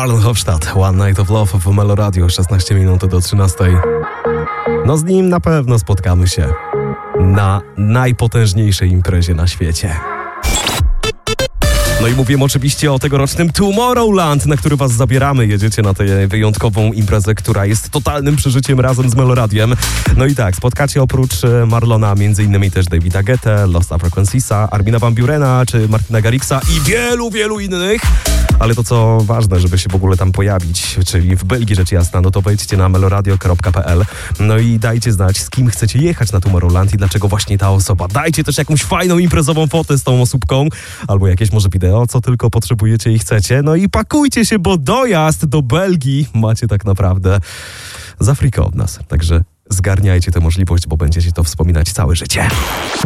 Alan Hofstadt, One Night of Love w Melo Radio, 16 minut do 13. No z nim na pewno spotkamy się na najpotężniejszej imprezie na świecie. No i mówimy oczywiście o tegorocznym Tomorrowland, na który was zabieramy. Jedziecie na tę wyjątkową imprezę, która jest totalnym przeżyciem razem z Meloradiem. No i tak, spotkacie oprócz Marlona m.in. też Davida Guettę, Lost Frequenciesa, Armina Van Burena czy Martina Garrixa i wielu, wielu innych. Ale to co ważne, żeby się w ogóle tam pojawić, czyli w Belgii rzecz jasna, no to wejdźcie na meloradio.pl. No i dajcie znać, z kim chcecie jechać na Tomorrowland i dlaczego właśnie ta osoba. Dajcie też jakąś fajną imprezową fotę z tą osóbką, albo jakieś może wideo, co tylko potrzebujecie i chcecie. No i pakujcie się, bo dojazd do Belgii macie tak naprawdę za friko od nas. Także zgarniajcie tę możliwość, bo będziecie to wspominać całe życie.